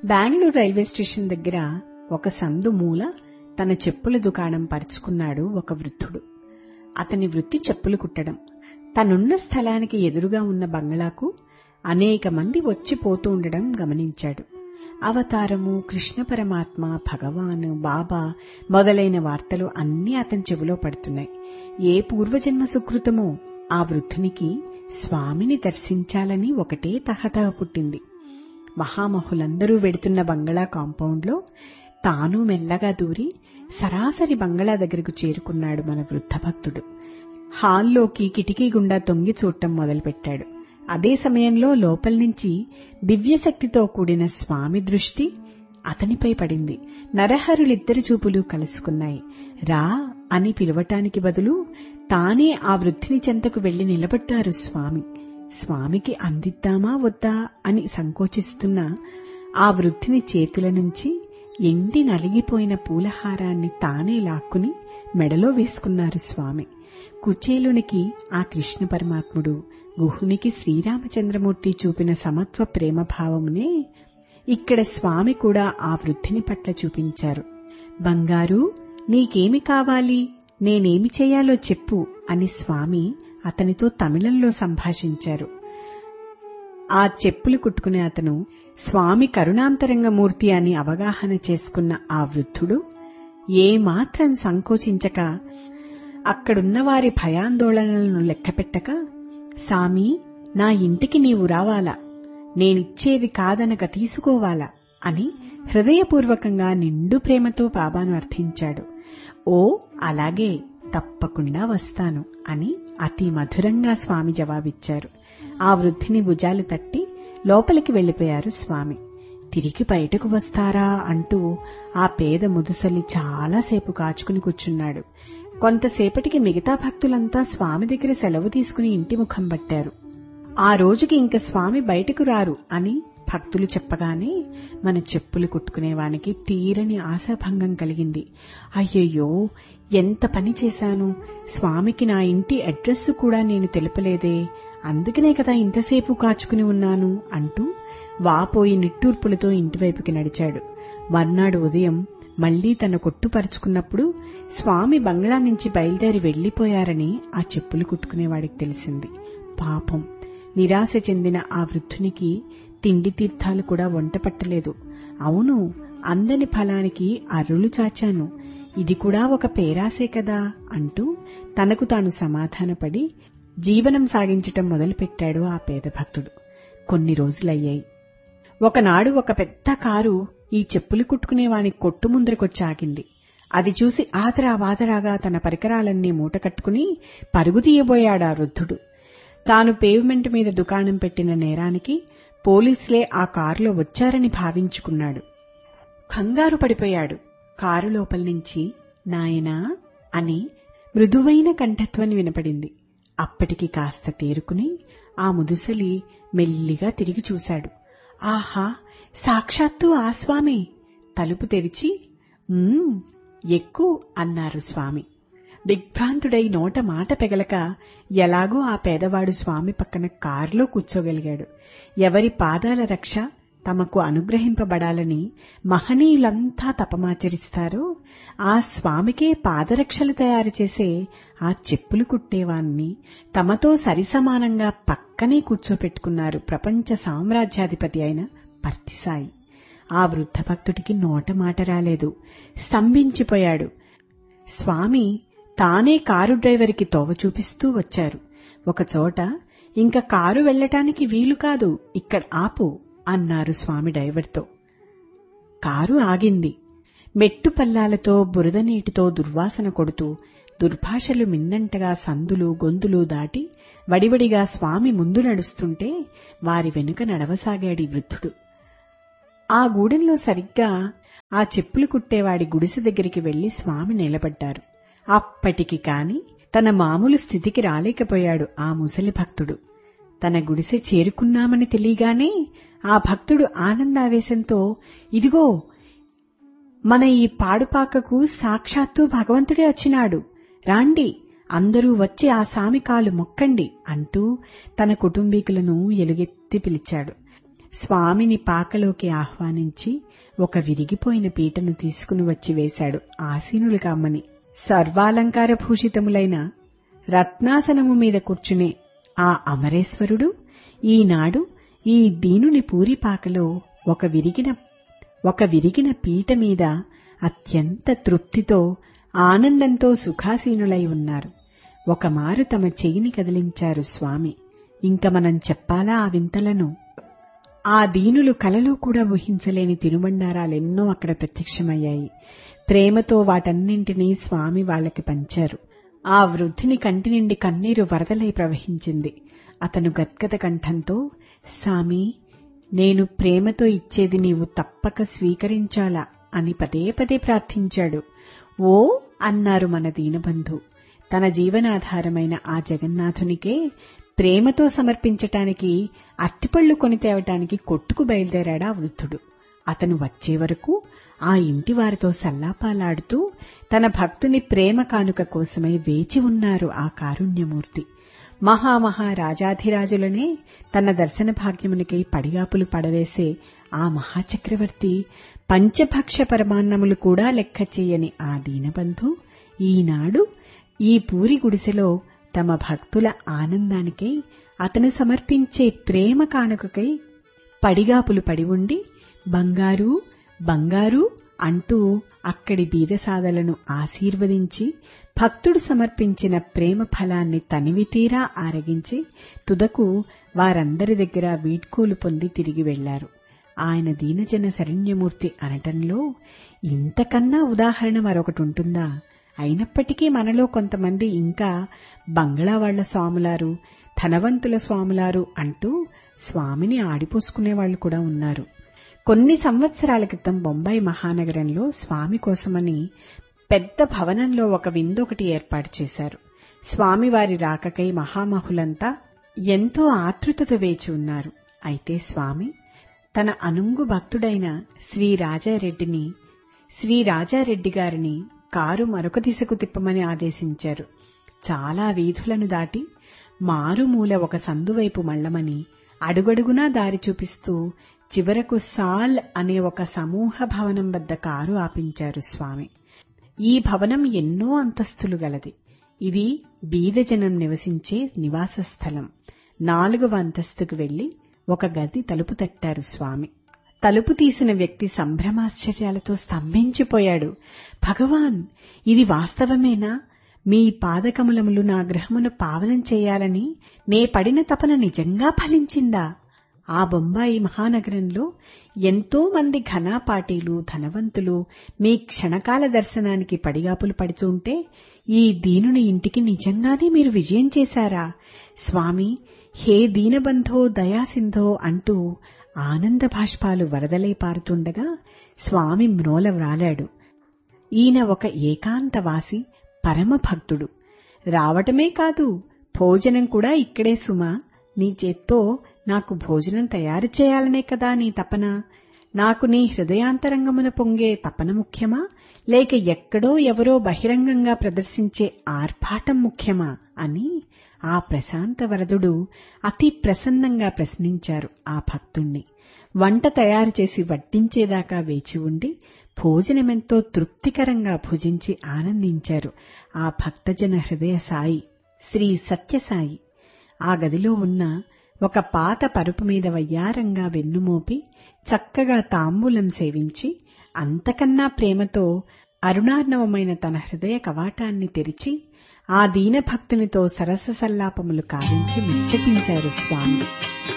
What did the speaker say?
Bengaluru railway station దగ్గర ఒక సందు మూల తన చెప్పుల దుకాణం పరుచుకున్నాడు ఒక వృద్ధుడు. అతని వృత్తి చెప్పులు కుట్టడం. తనున్న స్థలానికి ఎదురుగా ఉన్న బంగ్లాకు అనేక మంది వచ్చిపోతూ ఉండడం గమనించాడు. అవతారము, కృష్ణ పరమాత్మ, భగవాను, బాబా మొదలైన వార్తలు అన్నీ అతని చెవిలో పడుతున్నాయి. ఏ పూర్వజన్మ సుకృతమో ఆ వృద్ధునికి స్వామిని దర్శించాలని ఒకటే తహతహ పుట్టింది. మహామహులందరూ వెడుతున్న బంగళా కాంపౌండ్లో తాను మెల్లగా దూరి సరాసరి బంగళా దగ్గరకు చేరుకున్నాడు మన వృద్ధ భక్తుడు. హాల్లోకి కిటికీ గుండా తొంగి చూడటం మొదలుపెట్టాడు. అదే సమయంలో లోపల నుంచి దివ్యశక్తితో కూడిన స్వామి దృష్టి అతనిపై పడింది. నరహరులిద్దరి చూపులు కలుసుకున్నాయి. రా అని పిలవటానికి బదులు తానే ఆ వృద్ధిని చెంతకు వెళ్లి నిలబడ్డారు స్వామి. స్వామికి అందిద్దామా వద్దా అని సంకోచిస్తున్న ఆ వృద్ధిని చేతుల నుంచి ఎండి నలిగిపోయిన పూలహారాన్ని తానే లాక్కుని మెడలో వేసుకున్నారు స్వామి. కుచేలునికి ఆ కృష్ణ పరమాత్ముడు, గుహునికి శ్రీరామచంద్రమూర్తి చూపిన సమత్వ ప్రేమభావమునే ఇక్కడ స్వామి కూడా ఆ వృద్ధిని పట్ల చూపించారు. బంగారు, నీకేమి కావాలి, నేనేమి చేయాలో చెప్పు అని స్వామి అతనితో తమిళంలో సంభాషించారు. ఆ చెప్పులు కుట్టుకునే అతను స్వామి కరుణాంతరంగమూర్తి అని అవగాహన చేసుకున్న ఆ వృద్ధుడు ఏమాత్రం సంకోచించక, అక్కడున్న వారి భయాందోళనలను లెక్కపెట్టక, సామీ, నా ఇంటికి నీవు రావాలా, నేనిచ్చేది కాదనక తీసుకోవాలా అని హృదయపూర్వకంగా నిండు ప్రేమతో బాబాను అర్థించాడు. ఓ అలాగే, తప్పకుండా వస్తాను అని అతి మధురంగా స్వామి జవాబిచ్చారు. ఆ వృద్ధిని భుజాలు తట్టి లోపలికి వెళ్లిపోయారు స్వామి. తిరిగి బయటకు వస్తారా అంటూ ఆ పేద ముదుసలి చాలాసేపు కాచుకుని కూర్చున్నాడు. కొంతసేపటికి మిగతా భక్తులంతా స్వామి దగ్గర సెలవు తీసుకుని ఇంటి ముఖం పట్టారు. ఆ రోజుకి ఇంక స్వామి బయటకు రారు అని భక్తులు చెప్పగానే మన చెప్పులు కుట్టుకునేవానికి తీరని ఆశాభంగం కలిగింది. అయ్యయ్యో, ఎంత పని చేశాను, స్వామికి నా ఇంటి అడ్రస్ కూడా నేను తెలుపలేదే, అందుకనే కదా ఇంతసేపు కాచుకుని ఉన్నాను అంటూ వాపోయి నిట్టూర్పులతో ఇంటివైపుకి నడిచాడు. మర్నాడు ఉదయం మళ్లీ తన కొట్టుపరుచుకున్నప్పుడు స్వామి బంగ్లా నుంచి బయలుదేరి వెళ్లిపోయారని ఆ చెప్పులు కుట్టుకునేవాడికి తెలిసింది. పాపం, నిరాశ చెందిన ఆ వృద్ధునికి తిండి తీర్థాలు కూడా వంట పట్టలేదు. అవును, అందని ఫలానికి అర్రులు చాచాను, ఇది కూడా ఒక పేరాసే కదా అంటూ తనకు తాను సమాధానపడి జీవనం సాగించటం మొదలుపెట్టాడు ఆ పేద భక్తుడు. కొన్ని రోజులయ్యాయి. ఒకనాడు ఒక పెద్ద కారు ఈ చెప్పులు కుట్టుకునేవాని కొట్టు ముందరకొచ్చి ఆగింది. అది చూసి ఆదరాబాదరాగా తన పరికరాలన్నీ మూటకట్టుకుని పరుగు తీయబోయాడు ఆ వృద్ధుడు. తాను పేవ్మెంట్ మీద దుకాణం పెట్టిన నేరానికి పోలీసులే ఆ కారులో వచ్చారని భావించుకున్నాడు. కంగారు పడిపోయాడు. కారు లోపల నుంచి నాయనా అని మృదువైన కంఠధ్వని వినపడింది. అప్పటికి కాస్త తేరుకుని ఆ ముదుసలి మెల్లిగా తిరిగి చూశాడు. ఆహా, సాక్షాత్తు ఆ స్వామి. తలుపు తెరిచి ఎక్కు అన్నారు స్వామి. దిగ్భ్రాంతుడై నోట మాట పెగలక ఎలాగూ ఆ పేదవాడు స్వామి పక్కన కారులో కూర్చోగలిగాడు. ఎవరి పాదాల రక్ష తమకు అనుగ్రహింపబడాలని మహనీయులంతా తపమాచరిస్తారో ఆ స్వామికే పాదరక్షలు తయారు చేసే ఆ చెప్పులు కుట్టేవాన్ని తమతో సరిసమానంగా పక్కనే కూర్చోపెట్టుకున్నారు ప్రపంచ సామ్రాజ్యాధిపతి అయిన పర్తిసాయి. ఆ వృద్ధ భక్తుడికి నోట మాట రాలేదు. స్తంభించిపోయాడు. స్వామి తానే కారు డ్రైవర్కి తోవ చూపిస్తూ వచ్చారు. ఒకచోట, ఇంక కారు వెళ్లటానికి వీలు కాదు, ఇక్కడ ఆపు అన్నారు స్వామి డ్రైవర్తో. కారు ఆగింది. మెట్టు పల్లాలతో బురద నీటితో దుర్వాసన కొడుతూ దుర్భాషలు మిన్నంటగా సందులు గొంతులు దాటి వడివడిగా స్వామి ముందు నడుస్తుంటే వారి వెనుక నడవసాగాడి వృద్ధుడు. ఆ గూడెంలో సరిగ్గా ఆ చెప్పులు కుట్టేవాడి గుడిసె దగ్గరికి వెళ్లి స్వామి నిలబడ్డారు. అప్పటికి కాని తన మామూలు స్థితికి రాలేకపోయాడు ఆ ముసలి భక్తుడు. తన గుడిసె చేరుకున్నామని తెలియగానే ఆ భక్తుడు ఆనందావేశంతో, ఇదిగో మన ఈ పాడుపాకకు సాక్షాత్తు భగవంతుడే వచ్చినాడు, రాండి, అందరూ వచ్చి ఆ స్వామి కాలు మొక్కండి అంటూ తన కుటుంబీకులను ఎలుగెత్తి పిలిచాడు. స్వామిని పాకలోకి ఆహ్వానించి ఒక విరిగిపోయిన పీటను తీసుకుని వచ్చి వేశాడు ఆసీనులు కమ్మని. సర్వాలంకార భూషితములైన రత్నాసనము మీద కూర్చునే ఆ అమరేశ్వరుడు ఈనాడు ఈ దీనుని పూరిపాకలో ఒక విరిగిన పీట మీద అత్యంత తృప్తితో ఆనందంతో సుఖాసీనులై ఉన్నారు. ఒకమారు తమ చెయ్యిని కదిలించారు స్వామి. ఇంక మనం చెప్పాలా ఆ వింతలను? ఆ దీనులు కలలో కూడా ఊహించలేని తినుబండారాలెన్నో అక్కడ ప్రత్యక్షమయ్యాయి. ప్రేమతో వాటన్నింటినీ స్వామి వాళ్లకి పంచారు. ఆ వృద్ధుని కంటి నిండి కన్నీరు వరదలై ప్రవహించింది. అతను గద్గద కంఠంతో, సామి, నేను ప్రేమతో ఇచ్చేది నీవు తప్పక స్వీకరించాలా అని పదే పదే ప్రార్థించాడు. ఓ అన్నారు మన దీనబంధు. తన జీవనాధారమైన ఆ జగన్నాథునికే ప్రేమతో సమర్పించటానికి అట్టిపళ్లు కొని తేవటానికి కొట్టుకు బయలుదేరాడా వృద్ధుడు. అతను వచ్చే వరకు ఆ ఇంటి వారితో సల్లాపాలాడుతూ తన భక్తుని ప్రేమ కానుక కోసమై వేచి ఉన్నారు ఆ కారుణ్యమూర్తి. మహారాజాధిరాజులనే తన దర్శన భాగ్యమునికై పడిగాపులు పడవేసే ఆ మహాచక్రవర్తి పంచభక్ష పరమాన్నములు కూడా లెక్క చెయ్యని ఆ దీనబంధు ఈనాడు ఈ పూరి గుడిసెలో తమ భక్తుల ఆనందానికై అతను సమర్పించే ప్రేమ కానుకకై పడిగాపులు పడి ఉండి బంగారు బంగారు అంటూ అక్కడి బీదసాదలను ఆశీర్వదించి భక్తుడు సమర్పించిన ప్రేమ ఫలాన్ని తనివితీరా ఆరగించి తుదకు వారందరి దగ్గర వీడ్కోలు పొంది తిరిగి వెళ్లారు. ఆయన దీనజన శరణ్యమూర్తి అనటంలో ఇంతకన్నా ఉదాహరణ మరొకటుంటుందా? అయినప్పటికీ మనలో కొంతమంది ఇంకా బంగ్లా వాళ్ల స్వాములారు, ధనవంతుల స్వాములారు అంటూ స్వామిని ఆడిపోసుకునేవాళ్లు కూడా ఉన్నారు. కొన్ని సంవత్సరాల క్రితం బొంబాయి మహానగరంలో స్వామి కోసమని పెద్ద భవనంలో ఒక విందొకటి ఏర్పాటు చేశారు. స్వామివారి రాకకై మహామహులంతా ఎంతో ఆతృతతో వేచి ఉన్నారు. అయితే స్వామి తన అనుంగు భక్తుడైన శ్రీ రాజారెడ్డి గారిని కారు మరొక దిశకు తిప్పమని ఆదేశించారు. చాలా వీధులను దాటి మారుమూల ఒక సందువైపు మళ్లమని అడుగడుగునా దారి చూపిస్తూ చివరకు సాల్ అనే ఒక సమూహ భవనం వద్ద కారు ఆపించారు స్వామి. ఈ భవనం ఎన్నో అంతస్తులు గలది. ఇది బీదజనం నివసించే నివాస స్థలం. 4వ అంతస్తుకు వెళ్లి ఒక గది తలుపు తట్టారు స్వామి. తలుపు తీసిన వ్యక్తి సంభ్రమాశ్చర్యాలతో స్తంభించిపోయాడు. భగవాన్, ఇది వాస్తవమేనా? మీ పాదకమలములు నా గృహమును పావనం చేయాలని నే పడిన తపన నిజంగా ఫలించిందా? ఆ బొంబాయి మహానగరంలో ఎంతో మంది ఘనాపాటీలు, ధనవంతులు మీ క్షణకాల దర్శనానికి పడిగాపులు పడుతుంటే ఈ దీనుని ఇంటికి నిజంగానే మీరు విజయం చేశారా? స్వామి, హే దీనబంధో దయాసింధో అంటూ ఆనంద భాష్పాలు వరదలై పారుతుండగా స్వామి మ్రోల వ్రాలాడు. ఈయన ఒక ఏకాంతవాసి, పరమభక్తుడు. రావటమే కాదు, భోజనం కూడా ఇక్కడే సుమా. నీ చేత్తో నాకు భోజనం తయారు చేయాలనే కదా నీ తపన. నాకు నీ హృదయాంతరంగమున పొంగే తపన ముఖ్యమా, లేక ఎక్కడో ఎవరో బహిరంగంగా ప్రదర్శించే ఆర్భాటం ముఖ్యమా అని ఆ ప్రశాంత వరదుడు అతి ప్రసన్నంగా ప్రశ్నించారు ఆ భక్తుణ్ణి. వంట తయారు చేసి వడ్డించేదాకా వేచి ఉండి భోజనమెంతో తృప్తికరంగా భుజించి ఆనందించారు ఆ భక్తజన హృదయ సాయి శ్రీ సత్యసాయి. ఆ గదిలో ఉన్న ఒక పాత పరుపు మీద వయ్యారంగా వెన్నుమోపి చక్కగా తాంబూలం సేవించి అంతకన్నా ప్రేమతో అరుణార్ణవమైన తన హృదయ కవాటాన్ని తెరిచి ఆ దీనభక్తునితో సరస సల్లాపములు కావించి ముచ్చటించారు స్వామి.